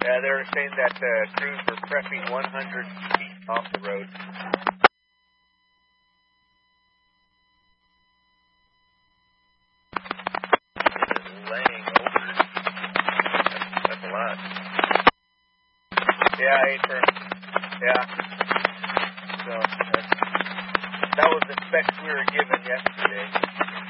They were saying that crews were prepping 100 feet off the road. Laying over. That's a lot. Yeah, yeah. So that was the specs we were given yesterday.